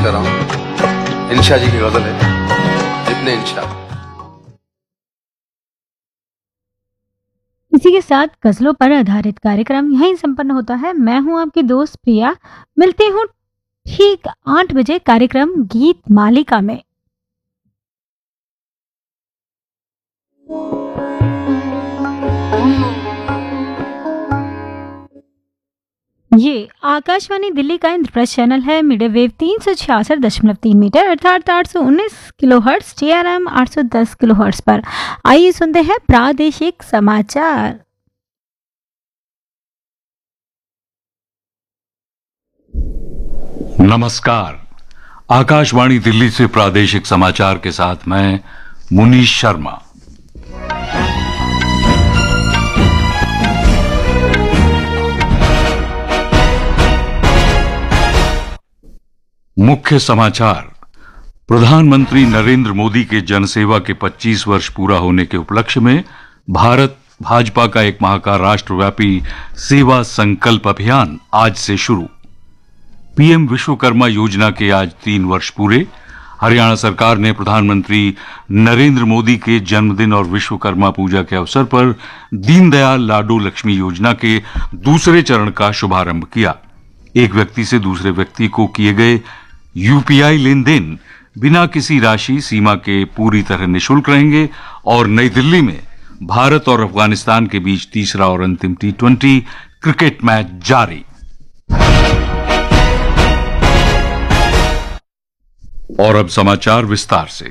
कर रहा हूँ। इंशा जी की गजल है, इतने इंशा। इसी के साथ गजलों पर आधारित कार्यक्रम यहीं संपन्न होता है। मैं हूं आपकी दोस्त प्रिया। मिलते हूं ठीक 8 बजे कार्यक्रम गीत मालिका में। ये आकाशवाणी दिल्ली का इंद्रप्रस्थ चैनल है। मीडियम वेव 366.3 मीटर अर्थात 819 किलोहर्ट्ज, TRM 810 किलोहर्ट्ज पर। आइए सुनते हैं प्रादेशिक समाचार। नमस्कार, आकाशवाणी दिल्ली से प्रादेशिक समाचार के साथ मैं मुनीश शर्मा। मुख्य समाचार। प्रधानमंत्री नरेंद्र मोदी के जनसेवा के 25 वर्ष पूरा होने के उपलक्ष्य में भारत भाजपा का एक माह का राष्ट्रव्यापी सेवा संकल्प अभियान आज से शुरू। पीएम विश्वकर्मा योजना के आज 3 वर्ष पूरे। हरियाणा सरकार ने प्रधानमंत्री नरेंद्र मोदी के जन्मदिन और विश्वकर्मा पूजा के अवसर पर दीनदयाल लाडो लक्ष्मी योजना के दूसरे चरण का शुभारंभ किया। एक व्यक्ति से दूसरे व्यक्ति को किए गए यूपीआई लेन देन बिना किसी राशि सीमा के पूरी तरह निःशुल्क रहेंगे और नई दिल्ली में भारत और अफगानिस्तान के बीच तीसरा और अंतिम T20 क्रिकेट मैच जारी। और अब समाचार विस्तार से।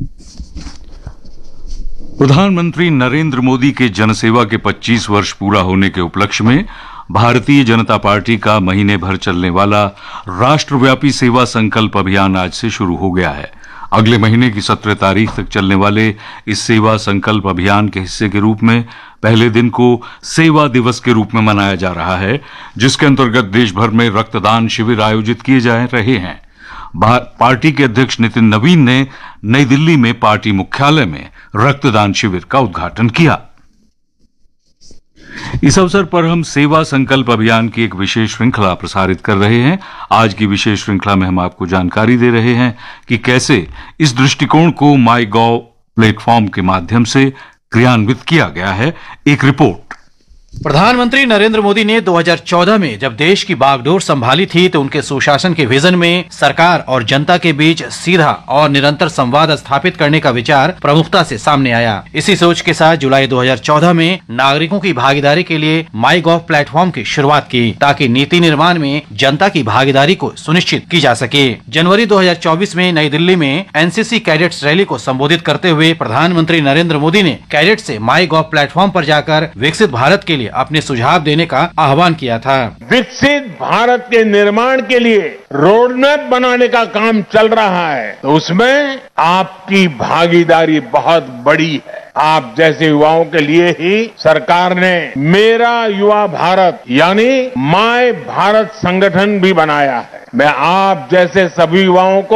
प्रधानमंत्री नरेंद्र मोदी के जनसेवा के 25 वर्ष पूरा होने के उपलक्ष्य में भारतीय जनता पार्टी का महीने भर चलने वाला राष्ट्रव्यापी सेवा संकल्प अभियान आज से शुरू हो गया है। अगले महीने की 17 तारीख तक चलने वाले इस सेवा संकल्प अभियान के हिस्से के रूप में पहले दिन को सेवा दिवस के रूप में मनाया जा रहा है, जिसके अंतर्गत देश भर में रक्तदान शिविर आयोजित किए जा रहे हैं। पार्टी के अध्यक्ष नितिन नवीन ने नई दिल्ली में पार्टी मुख्यालय में रक्तदान शिविर का उद्घाटन किया। इस अवसर पर हम सेवा संकल्प अभियान की एक विशेष श्रृंखला प्रसारित कर रहे हैं। आज की विशेष श्रृंखला में हम आपको जानकारी दे रहे हैं कि कैसे इस दृष्टिकोण को माई गॉव प्लेटफॉर्म के माध्यम से क्रियान्वित किया गया है। एक रिपोर्ट। प्रधानमंत्री नरेंद्र मोदी ने 2014 में जब देश की बागडोर संभाली थी तो उनके सुशासन के विजन में सरकार और जनता के बीच सीधा और निरंतर संवाद स्थापित करने का विचार प्रमुखता से सामने आया। इसी सोच के साथ जुलाई 2014 में नागरिकों की भागीदारी के लिए माई गॉव प्लेटफॉर्म की शुरुआत की, ताकि नीति निर्माण में जनता की भागीदारी को सुनिश्चित की जा सके। जनवरी 2024 में नई दिल्ली में एनसीसी कैडेट्स रैली को संबोधित करते हुए प्रधानमंत्री नरेंद्र मोदी ने कैडेट से माई गॉव प्लेटफॉर्म पर जाकर विकसित भारत के लिए अपने सुझाव देने का आह्वान किया था। विकसित भारत के निर्माण के लिए रोड मैप बनाने का काम चल रहा है, तो उसमें आपकी भागीदारी बहुत बड़ी है। आप जैसे युवाओं के लिए ही सरकार ने मेरा युवा भारत यानी माय भारत संगठन भी बनाया है। मैं आप जैसे सभी युवाओं को